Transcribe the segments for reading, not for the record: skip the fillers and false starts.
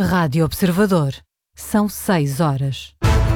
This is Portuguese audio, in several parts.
Rádio Observador. São 6 horas.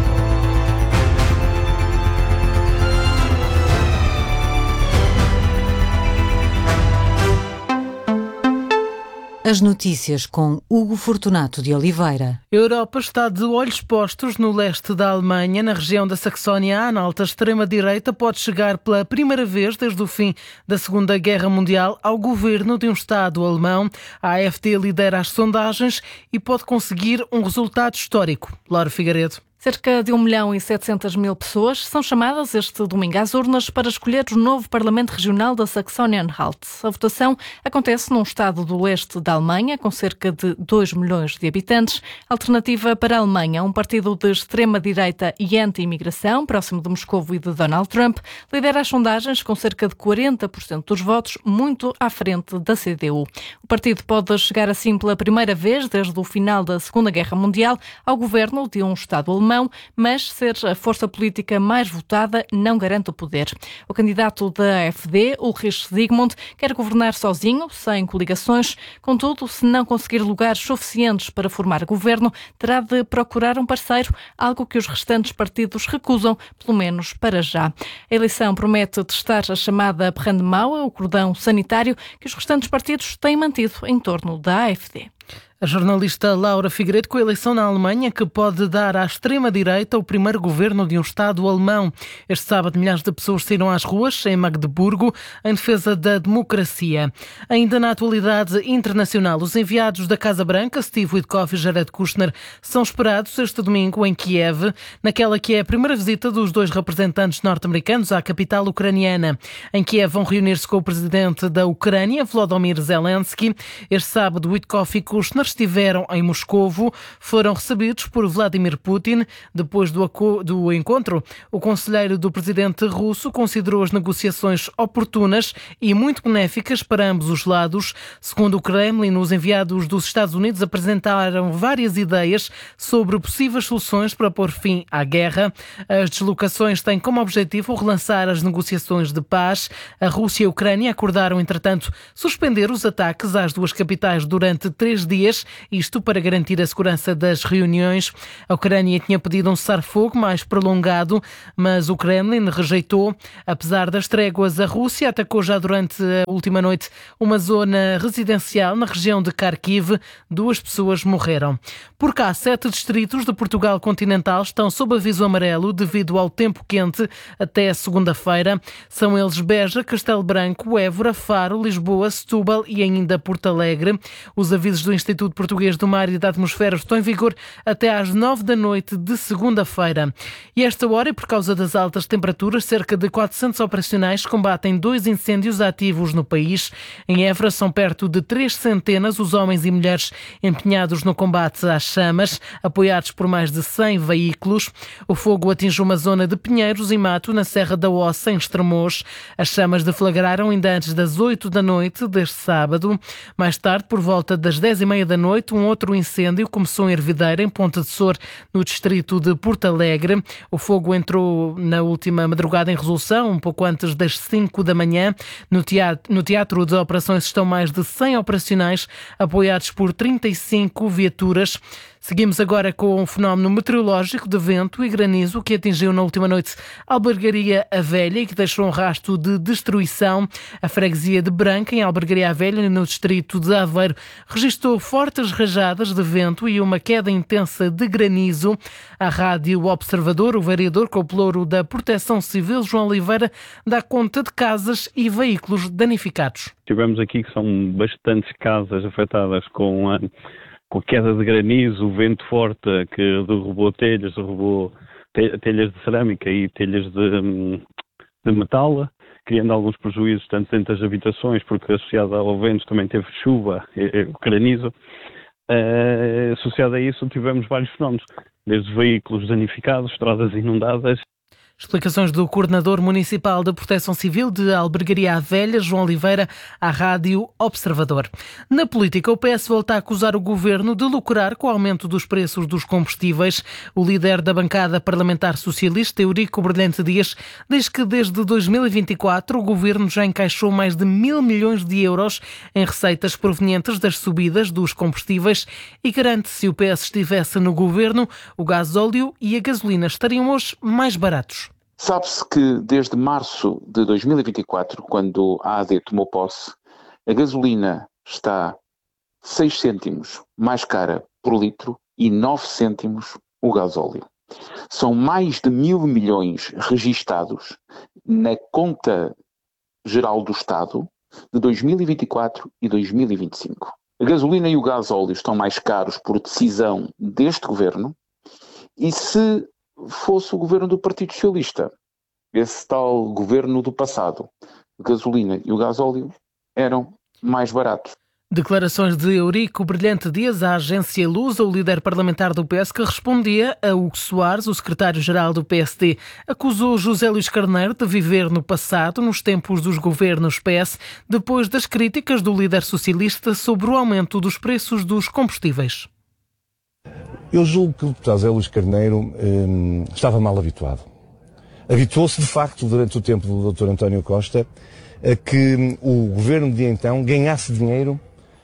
As notícias com Hugo Fortunato de Oliveira. A Europa está de olhos postos no leste da Alemanha, na região da Saxónia-Anhalt. A extrema-direita pode chegar pela primeira vez desde o fim da Segunda Guerra Mundial ao governo de um Estado alemão. A AfD lidera as sondagens e pode conseguir um resultado histórico. Laura Figueiredo. Cerca de 1.700.000 pessoas são chamadas este domingo às urnas para escolher o novo Parlamento Regional da Saxónia-Anhalt. A votação acontece num estado do leste da Alemanha, com cerca de 2 milhões de habitantes. Alternativa para a Alemanha, um partido de extrema-direita e anti-imigração, próximo de Moscovo e de Donald Trump, lidera as sondagens com cerca de 40% dos votos, muito à frente da CDU. O partido pode chegar assim pela primeira vez, desde o final da Segunda Guerra Mundial, ao governo de um Estado alemão, mas ser a força política mais votada não garante o poder. O candidato da AfD, Ulrich Zygmunt, quer governar sozinho, sem coligações. Contudo, se não conseguir lugares suficientes para formar governo, terá de procurar um parceiro, algo que os restantes partidos recusam, pelo menos para já. A eleição promete testar a chamada Brandmauer, o cordão sanitário, que os restantes partidos têm mantido em torno da AfD. A jornalista Laura Figueiredo, com a eleição na Alemanha que pode dar à extrema-direita o primeiro governo de um Estado alemão. Este sábado, milhares de pessoas saíram às ruas, em Magdeburgo, em defesa da democracia. Ainda na atualidade internacional, os enviados da Casa Branca, Steve Witkoff e Jared Kushner, são esperados este domingo em Kiev, naquela que é a primeira visita dos dois representantes norte-americanos à capital ucraniana. Em Kiev vão reunir-se com o presidente da Ucrânia, Volodymyr Zelensky. Este sábado, Witkoff e Kushner estiveram em Moscovo, foram recebidos por Vladimir Putin. Depois do encontro, o conselheiro do presidente russo considerou as negociações oportunas e muito benéficas para ambos os lados. Segundo o Kremlin, os enviados dos Estados Unidos apresentaram várias ideias sobre possíveis soluções para pôr fim à guerra. As deslocações têm como objetivo relançar as negociações de paz. A Rússia e a Ucrânia acordaram, entretanto, suspender os ataques às duas capitais durante 3 dias, isto para garantir a segurança das reuniões. A Ucrânia tinha pedido um cessar-fogo mais prolongado, mas o Kremlin rejeitou. Apesar das tréguas, a Rússia atacou já durante a última noite uma zona residencial na região de Kharkiv. 2 pessoas morreram. Por cá, 7 distritos de Portugal continental estão sob aviso amarelo devido ao tempo quente até segunda-feira. São eles Beja, Castelo Branco, Évora, Faro, Lisboa, Setúbal e ainda Porto Alegre. Os avisos do Instituto Português do Mar e da Atmosfera estão em vigor até às 9 da noite de segunda-feira. E esta hora, por causa das altas temperaturas, cerca de 400 operacionais combatem 2 incêndios ativos no país. Em Évora são perto de 3 centenas os homens e mulheres empenhados no combate às chamas, apoiados por mais de 100 veículos. O fogo atinge uma zona de pinheiros e mato na Serra da Ossa, em Estremoz. As chamas deflagraram ainda antes das 8 da noite deste sábado. Mais tarde, por volta das 10h30 da noite, um outro incêndio começou em Hervideira, em Ponta de Sor, no distrito de Porto Alegre. O fogo entrou na última madrugada em resolução, um pouco antes das 5 da manhã. No teatro de operações estão mais de 100 operacionais, apoiados por 35 viaturas. Seguimos agora com um fenómeno meteorológico de vento e granizo que atingiu na última noite a Albergaria a Velha e que deixou um rastro de destruição. A freguesia de Branca, em Albergaria a Velha, no distrito de Aveiro, registrou fortes rajadas de vento e uma queda intensa de granizo. A Rádio Observador, o vereador com o pelouro da Proteção Civil, João Oliveira, dá conta de casas e veículos danificados. Tivemos aqui que são bastantes casas afetadas com a queda de granizo, o vento forte que derrubou telhas de cerâmica e telhas de metal, criando alguns prejuízos tanto dentro das habitações, porque associado ao vento também teve chuva, granizo. Associado a isso tivemos vários fenómenos, desde veículos danificados, estradas inundadas. Explicações do Coordenador Municipal de Proteção Civil de Albergaria à Velha, João Oliveira, à Rádio Observador. Na política, o PS volta a acusar o governo de lucrar com o aumento dos preços dos combustíveis. O líder da bancada parlamentar socialista, Eurico Brilhante Dias, diz que desde 2024 o governo já encaixou mais de 1.000 milhões de euros em receitas provenientes das subidas dos combustíveis e garante que se o PS estivesse no governo, o gasóleo e a gasolina estariam hoje mais baratos. Sabe-se que desde março de 2024, quando a AD tomou posse, a gasolina está 6 cêntimos mais cara por litro e 9 cêntimos o gasóleo. São mais de 1.000 milhões registados na conta geral do Estado de 2024 e 2025. A gasolina e o gasóleo estão mais caros por decisão deste governo e se fosse o governo do Partido Socialista, esse tal governo do passado, a gasolina e o gasóleo eram mais baratos. Declarações de Eurico Brilhante Dias à agência Lusa, o líder parlamentar do PS, que respondia a Hugo Soares, o secretário-geral do PSD, acusou José Luís Carneiro de viver no passado, nos tempos dos governos PS, depois das críticas do líder socialista sobre o aumento dos preços dos combustíveis. Eu julgo que o deputado José Luís Carneiro estava mal habituado. Habituou-se, de facto, durante o tempo do Dr. António Costa, a que o governo de então ganhasse dinheiro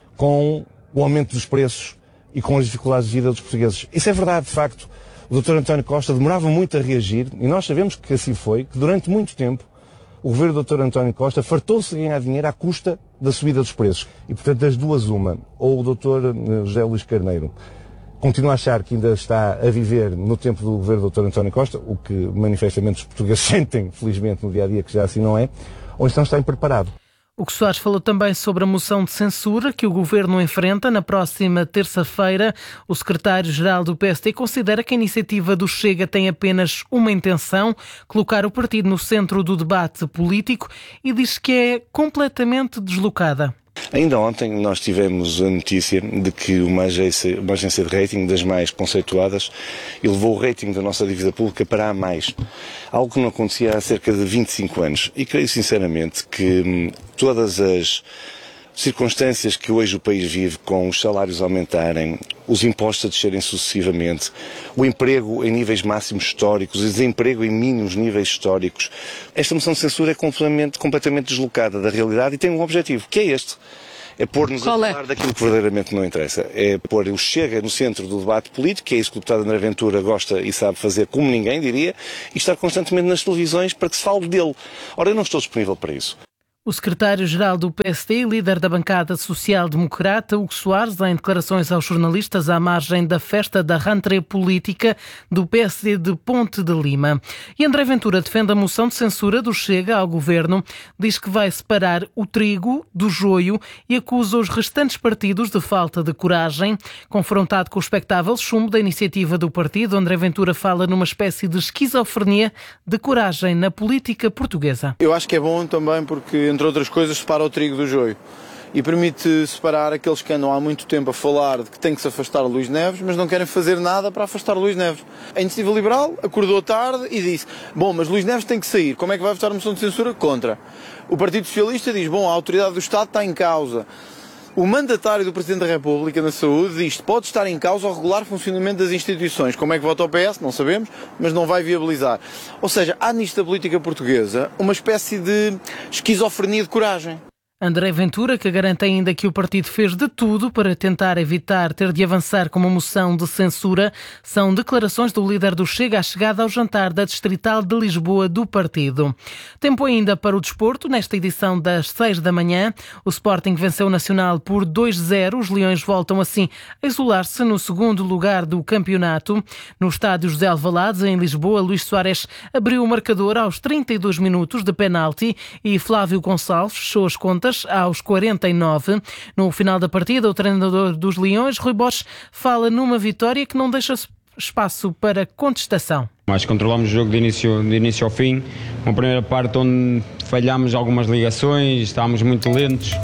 com o aumento dos preços e com as dificuldades de vida dos portugueses. Isso é verdade, de facto. O Dr. António Costa demorava muito a reagir e nós sabemos que assim foi, que durante muito tempo o governo do Dr. António Costa fartou-se de ganhar dinheiro à custa da subida dos preços. E, portanto, das duas uma, ou o Dr. José Luís Carneiro continua a achar que ainda está a viver no tempo do governo do Dr. António Costa, o que manifestamente os portugueses sentem, felizmente, no dia-a-dia, que já assim não é, ou então está impreparado. O que Soares falou também sobre a moção de censura que o governo enfrenta na próxima terça-feira. O secretário-geral do PSD considera que a iniciativa do Chega tem apenas uma intenção, colocar o partido no centro do debate político, e diz que é completamente deslocada. Ainda ontem nós tivemos a notícia de que uma agência de rating das mais conceituadas elevou o rating da nossa dívida pública para A+, algo que não acontecia há cerca de 25 anos. E creio sinceramente que todas as circunstâncias que hoje o país vive, com os salários aumentarem, os impostos a descerem sucessivamente, o emprego em níveis máximos históricos, o desemprego em mínimos níveis históricos, esta moção de censura é completamente deslocada da realidade e tem um objetivo, que é este. É pôr-nos a falar daquilo que verdadeiramente não interessa. É pôr o Chega no centro do debate político, que é isso que o deputado André Ventura gosta e sabe fazer como ninguém, diria, e estar constantemente nas televisões para que se fale dele. Ora, eu não estou disponível para isso. O secretário-geral do PSD e líder da bancada social-democrata, Hugo Soares, em declarações aos jornalistas à margem da festa da rentrée política do PSD de Ponte de Lima. E André Ventura defende a moção de censura do Chega ao governo, diz que vai separar o trigo do joio e acusa os restantes partidos de falta de coragem. Confrontado com o expectável chumbo da iniciativa do partido, André Ventura fala numa espécie de esquizofrenia de coragem na política portuguesa. Eu acho que é bom também porque, entre outras coisas, separa o trigo do joio e permite separar aqueles que andam há muito tempo a falar de que tem que se afastar Luís Neves, mas não querem fazer nada para afastar Luís Neves. A Iniciativa Liberal acordou tarde e disse: bom, mas Luís Neves tem que sair, como é que vai votar a moção de censura? Contra. O Partido Socialista diz: bom, a autoridade do Estado está em causa. O mandatário do Presidente da República na saúde diz que pode estar em causa o regular funcionamento das instituições. Como é que vota o PS? Não sabemos, mas não vai viabilizar. Ou seja, há nisto da política portuguesa uma espécie de esquizofrenia de coragem. André Ventura, que garante ainda que o partido fez de tudo para tentar evitar ter de avançar com uma moção de censura, são declarações do líder do Chega à chegada ao jantar da Distrital de Lisboa do partido. Tempo ainda para o desporto. Nesta edição das 6 da manhã, o Sporting venceu o Nacional por 2-0. Os Leões voltam assim a isolar-se no segundo lugar do campeonato. No estádio José Alvalade, em Lisboa, Luís Soares abriu o marcador aos 32 minutos de penalti e Flávio Gonçalves fechou as contas aos 49. No final da partida, o treinador dos Leões, Rui Borges, fala numa vitória que não deixa espaço para contestação. Acho que controlámos o jogo de início ao fim. Uma primeira parte onde falhámos algumas ligações, estávamos muito lentos.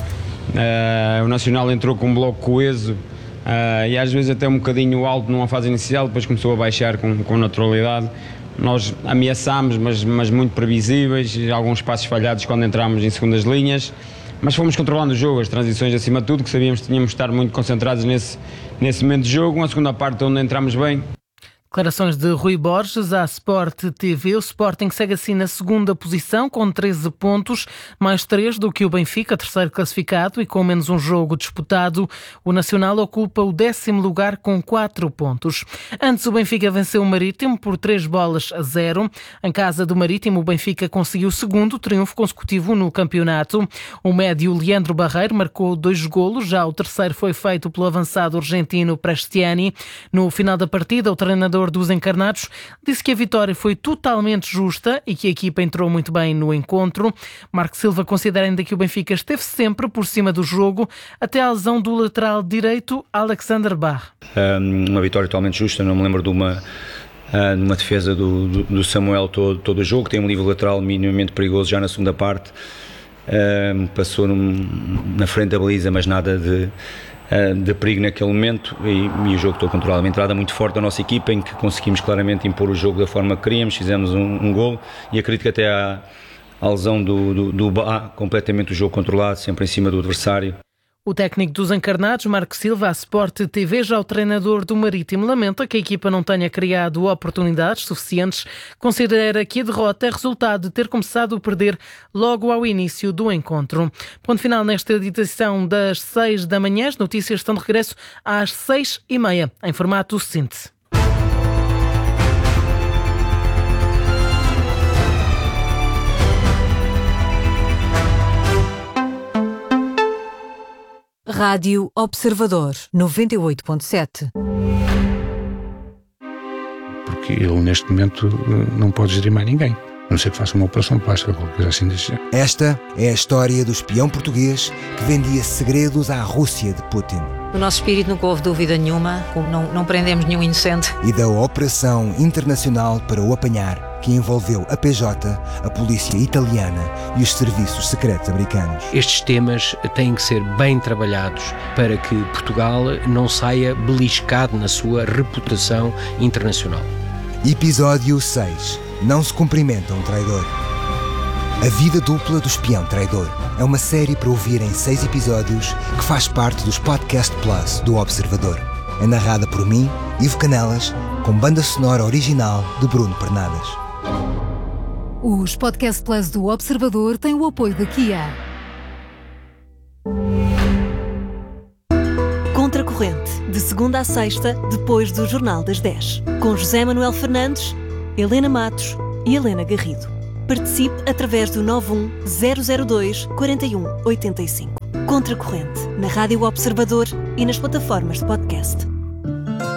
O Nacional entrou com um bloco coeso e às vezes até um bocadinho alto numa fase inicial, depois começou a baixar com naturalidade. Nós ameaçámos, mas muito previsíveis, alguns passos falhados quando entramos em segundas linhas, mas fomos controlando o jogo, as transições acima de tudo, que sabíamos que tínhamos de estar muito concentrados nesse momento de jogo. Uma segunda parte onde entramos bem. Declarações de Rui Borges à Sport TV. O Sporting segue assim na segunda posição com 13 pontos, mais 3 do que o Benfica, terceiro classificado e com menos um jogo disputado. O Nacional ocupa o 10º lugar com 4 pontos. Antes o Benfica venceu o Marítimo por 3-0. Em casa do Marítimo o Benfica conseguiu o segundo triunfo consecutivo no campeonato. O médio Leandro Barreiro marcou 2 golos, já o terceiro foi feito pelo avançado argentino Prestiani. No final da partida o treinador dos encarnados disse que a vitória foi totalmente justa e que a equipa entrou muito bem no encontro. Marco Silva considera ainda que o Benfica esteve sempre por cima do jogo até à lesão do lateral direito Alexander Barr. Uma vitória totalmente justa, não me lembro de uma defesa do Samuel todo o jogo, tem um livro lateral minimamente perigoso já na segunda parte, passou na frente da baliza, mas nada de perigo naquele momento e o jogo todo controlado. Uma entrada muito forte da nossa equipa em que conseguimos claramente impor o jogo da forma que queríamos, fizemos um golo e acredito que até à lesão do Bá, completamente o jogo controlado, sempre em cima do adversário. O técnico dos encarnados, Marco Silva, à Sport TV, já o treinador do Marítimo, lamenta que a equipa não tenha criado oportunidades suficientes. Considera que a derrota é resultado de ter começado a perder logo ao início do encontro. Ponto final nesta edição das 6 da manhã. As notícias estão de regresso às 6h30, em formato síntese. Rádio Observador 98.7. Porque ele neste momento não pode gerir mais ninguém, a não ser que faça uma operação plástica ou qualquer coisa assim desse género. Esta é a história do espião português que vendia segredos à Rússia de Putin. O nosso espírito nunca houve dúvida nenhuma, não prendemos nenhum inocente. E da operação internacional para o apanhar, que envolveu a PJ, a polícia italiana e os serviços secretos americanos. Estes temas têm que ser bem trabalhados para que Portugal não saia beliscado na sua reputação internacional. Episódio 6. Não se cumprimenta um traidor. A vida dupla do espião traidor é uma série para ouvir em 6 episódios que faz parte dos Podcast Plus do Observador. É narrada por mim, Ivo Canelas, com banda sonora original de Bruno Pernadas. Os Podcast Plus do Observador têm o apoio da Kia. Contracorrente, de segunda a sexta, depois do Jornal das 10. Com José Manuel Fernandes, Helena Matos e Helena Garrido. Participe através do 91002-4185. Contracorrente, na Rádio Observador e nas plataformas de podcast.